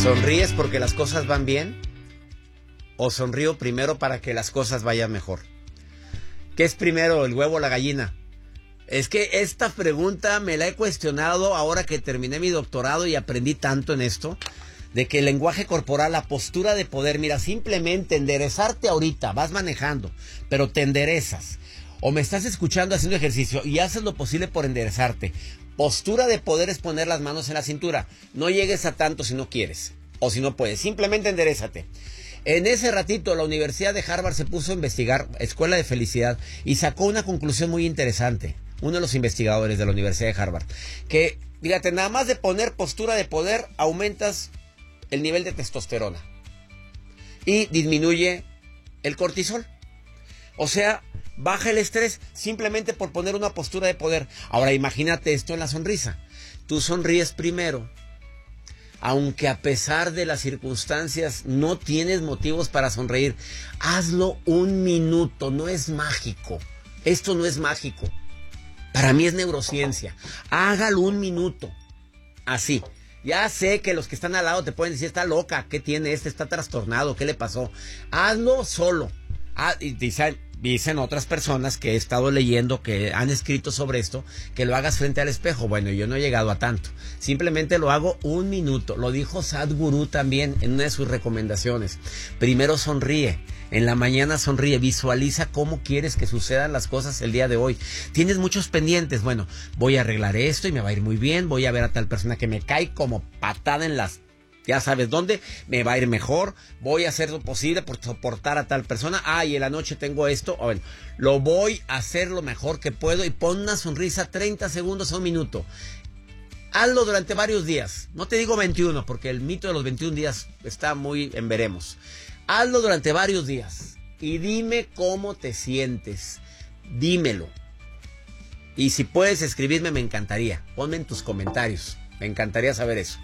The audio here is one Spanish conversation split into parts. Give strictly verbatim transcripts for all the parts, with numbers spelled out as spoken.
¿Sonríes porque las cosas van bien? ¿O sonrío primero para que las cosas vayan mejor? ¿Qué es primero, el huevo o la gallina? Es que esta pregunta me la he cuestionado ahora que terminé mi doctorado y aprendí tanto en esto, de que el lenguaje corporal, la postura de poder, mira, simplemente enderezarte ahorita, vas manejando, pero te enderezas. O me estás escuchando haciendo ejercicio y haces lo posible por enderezarte. Postura de poder es poner las manos en la cintura. No llegues a tanto si no quieres o si no puedes. Simplemente enderézate. En ese ratito la Universidad de Harvard se puso a investigar, Escuela de Felicidad, y sacó una conclusión muy interesante. Uno de los investigadores de la Universidad de Harvard. Que, fíjate, nada más de poner postura de poder aumentas el nivel de testosterona. Y disminuye el cortisol. O sea, baja el estrés simplemente por poner una postura de poder. Ahora imagínate esto en la sonrisa. Tú sonríes primero, aunque a pesar de las circunstancias no tienes motivos para sonreír. Hazlo un minuto, no es mágico. Esto no es mágico. Para mí es neurociencia. Hágalo un minuto. Así. Ya sé que los que están al lado te pueden decir, está loca, ¿qué tiene este? Está trastornado, ¿qué le pasó? Hazlo solo. Ah, y dicen, dicen otras personas que he estado leyendo, que han escrito sobre esto, que lo hagas frente al espejo. Bueno, yo no he llegado a tanto. Simplemente lo hago un minuto. Lo dijo Sadhguru también en una de sus recomendaciones. Primero sonríe. En la mañana sonríe. Visualiza cómo quieres que sucedan las cosas el día de hoy. Tienes muchos pendientes. Bueno, voy a arreglar esto y me va a ir muy bien. Voy a ver a tal persona que me cae como patada en las... Ya sabes dónde, me va a ir mejor, voy a hacer lo posible por soportar a tal persona. Ah, y en la noche tengo esto, bueno, lo voy a hacer lo mejor que puedo y pon una sonrisa treinta segundos a un minuto. Hazlo durante varios días, no te digo veintiuno, porque el mito de los veintiún días está muy en veremos. Hazlo durante varios días y dime cómo te sientes, dímelo. Y si puedes escribirme, me encantaría, ponme en tus comentarios, me encantaría saber eso.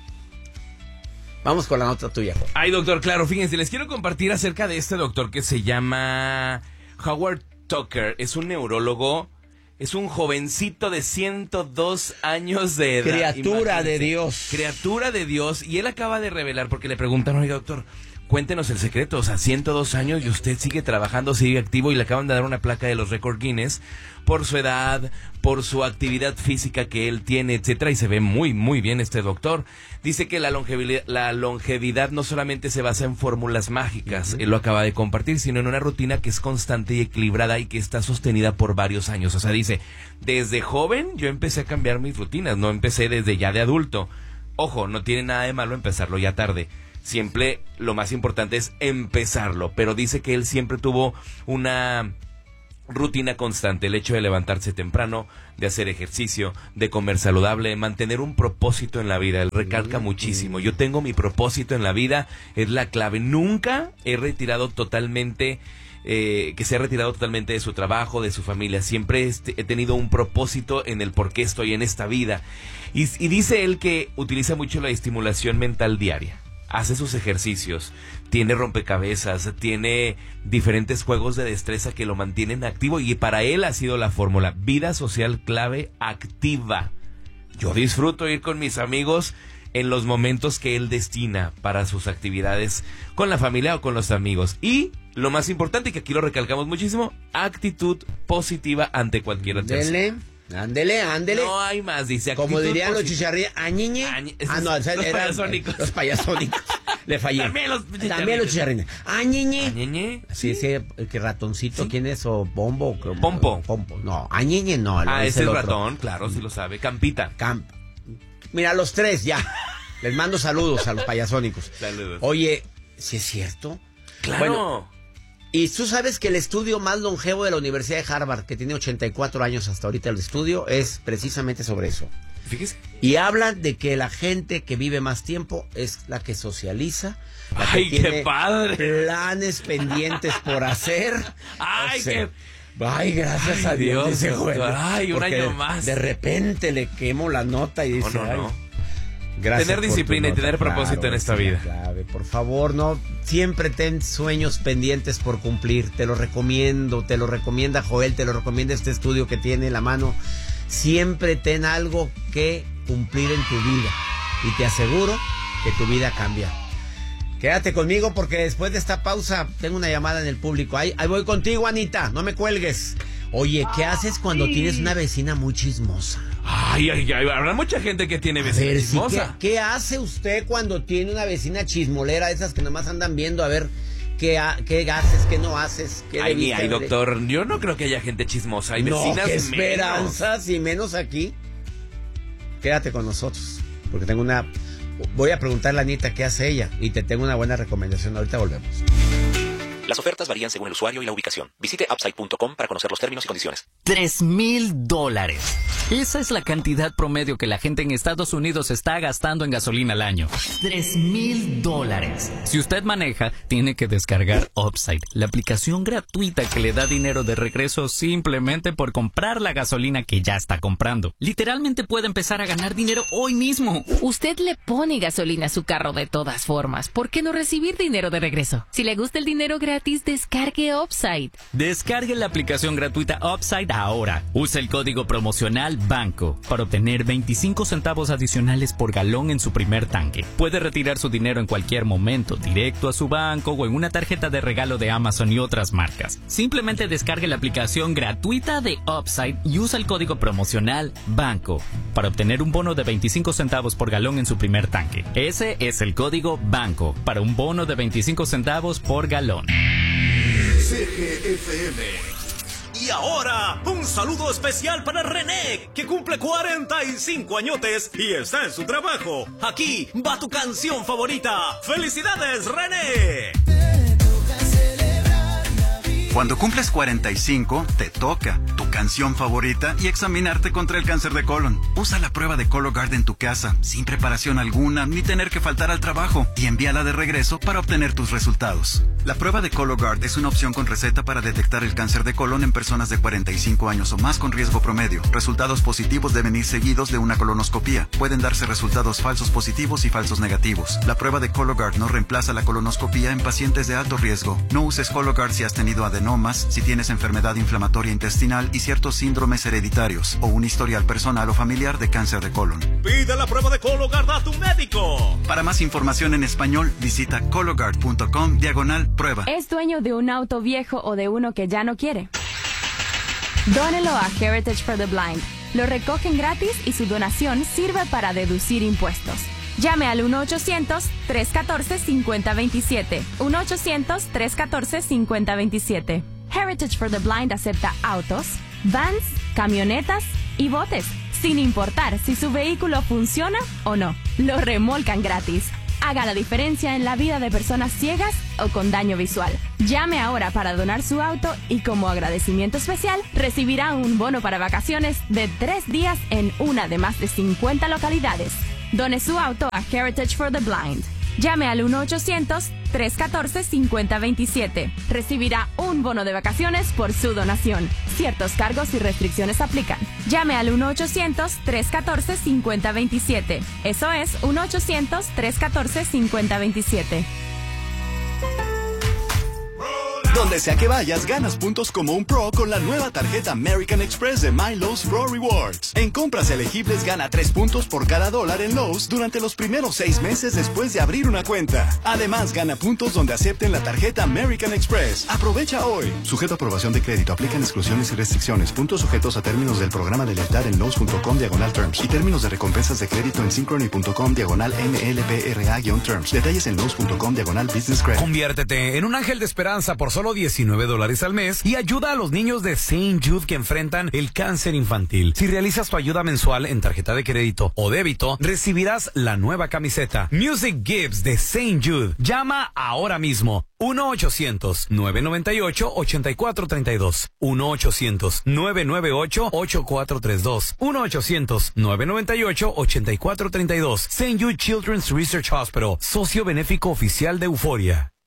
Vamos con la nota tuya, Juan. Ay, doctor, claro, fíjense, les quiero compartir acerca de este doctor que se llama Howard Tucker. Es un neurólogo, es un jovencito de ciento dos años de edad. Criatura de Dios. Criatura de Dios. Y él acaba de revelar, porque le preguntaron, oiga, doctor, cuéntenos el secreto. O sea, ciento dos años y usted sigue trabajando, sigue activo, y le acaban de dar una placa de los récords Guinness por su edad, por su actividad física que él tiene, etcétera, y se ve muy, muy bien este doctor. Dice que la longevidad, la longevidad no solamente se basa en fórmulas mágicas, uh-huh. Él lo acaba de compartir, sino en una rutina que es constante y equilibrada y que está sostenida por varios años. O sea, dice, desde joven yo empecé a cambiar mis rutinas, no empecé desde ya de adulto. Ojo, no tiene nada de malo empezarlo ya tarde. Siempre lo más importante es empezarlo, pero dice que él siempre tuvo una rutina constante, el hecho de levantarse temprano, de hacer ejercicio, de comer saludable, de mantener un propósito en la vida. Él recalca muchísimo, yo tengo mi propósito en la vida, es la clave. Nunca he retirado totalmente, eh, que se ha retirado totalmente de su trabajo, de su familia. Siempre este, he tenido un propósito en el por qué estoy en esta vida. Y, y dice él que utiliza mucho la estimulación mental diaria. Hace sus ejercicios, tiene rompecabezas, tiene diferentes juegos de destreza que lo mantienen activo, y para él ha sido la fórmula: vida social clave activa. Yo disfruto ir con mis amigos en los momentos que él destina para sus actividades con la familia o con los amigos. Y lo más importante, que aquí lo recalcamos muchísimo, actitud positiva ante cualquier adversidad. Dele. Ándele, ándele. No hay más, dice. Como dirían los chicharrillos, añiñe. Añi- Ah, no, los eran payasónicos. Los payasónicos. Le fallé. También los chicharrines. También los chicharrines. Añiñe. Añeñe. Sí, sí, el que ratoncito, Sí. ¿Quién es? O Bombo. o- Pompo. Pompo. No, Añiñe no. Ah, es ese el es otro. ratón, claro, sí lo sabe. Campita. Camp. Mira, los tres ya. Les mando saludos a los payasónicos. Saludos. Oye, ¿sí es cierto? Claro. Bueno, y tú sabes que el estudio más longevo de la Universidad de Harvard, que tiene ochenta y cuatro años hasta ahorita el estudio, es precisamente sobre eso. Fíjese. Y hablan de que la gente que vive más tiempo es la que socializa, la que ¡Ay, tiene qué padre! planes pendientes por hacer. ¡Ay, O sea, qué... Ay, gracias Ay, a Dios. Dios, dice, doctor. bueno, Ay, un porque año de- más. De repente le quemo la nota y dice... No, no, ay, no. gracias Tener por tu disciplina y nota. tener propósito en esta es la vida. clave. Por favor, no, siempre ten sueños pendientes por cumplir. Te lo recomiendo, te lo recomienda Joel, te lo recomienda este estudio que tiene en la mano. Siempre ten algo que cumplir en tu vida y te aseguro que tu vida cambia. Quédate conmigo porque después de esta pausa tengo una llamada en el público. Ahí, ahí voy contigo, Anita, no me cuelgues. Oye, ¿qué haces cuando sí. tienes una vecina muy chismosa? Ay, ay, ay, habrá mucha gente que tiene A vecina ver, sí, chismosa. ¿qué, ¿qué hace usted cuando tiene una vecina chismolera, esas que nomás andan viendo a ver qué, ha, qué haces, qué no haces? Qué Ay, debiste ay, haber doctor, yo no creo que haya gente chismosa. Hay hecho? vecinas No, qué menos. esperanzas y menos aquí. Quédate con nosotros, porque tengo una... Voy a preguntarle a Anita qué hace ella y te tengo una buena recomendación. Ahorita volvemos. Las ofertas varían según el usuario y la ubicación. Visite upside punto com para conocer los términos y condiciones. Tres mil dólares. Esa es la cantidad promedio que la gente en Estados Unidos está gastando en gasolina al año. Tres mil dólares. Si usted maneja, tiene que descargar Upside, la aplicación gratuita que le da dinero de regreso simplemente por comprar la gasolina que ya está comprando. Literalmente puede empezar a ganar dinero hoy mismo. Usted le pone gasolina a su carro de todas formas. ¿Por qué no recibir dinero de regreso? Si le gusta el dinero gratis, descargue Upside. Descargue la aplicación gratuita Upside ahora. Usa el código promocional BANCO para obtener veinticinco centavos adicionales por galón en su primer tanque. Puede retirar su dinero en cualquier momento, directo a su banco o en una tarjeta de regalo de Amazon y otras marcas. Simplemente descargue la aplicación gratuita de Upside y usa el código promocional BANCO para obtener un bono de veinticinco centavos por galón en su primer tanque. Ese es el código BANCO para un bono de veinticinco centavos por galón. C G F M. Y ahora, un saludo especial para René, que cumple cuarenta y cinco añotes y está en su trabajo. Aquí va tu canción favorita. ¡Felicidades, René! Cuando cumples cuarenta y cinco, te toca tu canción favorita y examinarte contra el cáncer de colon. Usa la prueba de Cologuard en tu casa, sin preparación alguna, ni tener que faltar al trabajo, y envíala de regreso para obtener tus resultados. La prueba de Cologuard es una opción con receta para detectar el cáncer de colon en personas de cuarenta y cinco años o más con riesgo promedio. Resultados positivos deben ir seguidos de una colonoscopía. Pueden darse resultados falsos positivos y falsos negativos. La prueba de Cologuard no reemplaza la colonoscopía en pacientes de alto riesgo. No uses Cologuard si has tenido adenomas, si tienes enfermedad inflamatoria intestinal y ciertos síndromes hereditarios o un historial personal o familiar de cáncer de colon. Pide la prueba de Cologuard a tu médico. Para más información en español, visita cologuard punto com diagonal prueba. ¿Es dueño de un auto viejo o de uno que ya no quiere? Dónelo a Heritage for the Blind. Lo recogen gratis y su donación sirve para deducir impuestos. Llame al uno ochocientos, tres uno cuatro, cinco cero dos siete. uno ochocientos, tres uno cuatro, cinco cero dos siete. Heritage for the Blind acepta autos, vans, camionetas y botes, sin importar si su vehículo funciona o no. Lo remolcan gratis. Haga la diferencia en la vida de personas ciegas o con daño visual. Llame ahora para donar su auto y como agradecimiento especial recibirá un bono para vacaciones de tres días en una de más de cincuenta localidades. Done su auto a Heritage for the Blind. Llame al uno ochocientos, tres uno cuatro, cinco cero dos siete. Recibirá un bono de vacaciones por su donación. Ciertos cargos y restricciones aplican. Llame al uno ochocientos, tres uno cuatro, cinco cero dos siete. Eso es uno ochocientos, tres uno cuatro, cinco cero dos siete. Donde sea que vayas, ganas puntos como un pro con la nueva tarjeta American Express de My Lowe's Pro Rewards. En compras elegibles gana tres puntos por cada dólar en Lowe's durante los primeros seis meses después de abrir una cuenta. Además, gana puntos donde acepten la tarjeta American Express. Aprovecha hoy. Sujeto a aprobación de crédito. Aplican exclusiones y restricciones. Puntos sujetos a términos del programa de lealtad en Lowe's punto com diagonal terms y términos de recompensas de crédito en synchrony punto com diagonal M L P R A guión terms. Detalles en Lowe's punto com diagonal business credit. Conviértete en un ángel de esperanza por solo diecinueve dólares al mes y ayuda a los niños de Saint Jude que enfrentan el cáncer infantil. Si realizas tu ayuda mensual en tarjeta de crédito o débito, recibirás la nueva camiseta Music Gives de Saint Jude. Llama ahora mismo. uno ochocientos, nueve nueve ocho, ocho cuatro tres dos. uno ochocientos, nueve nueve ocho, ocho cuatro tres dos. uno ochocientos, nueve nueve ocho, ocho cuatro tres dos. Saint Jude Children's Research Hospital, socio benéfico oficial de Euforia.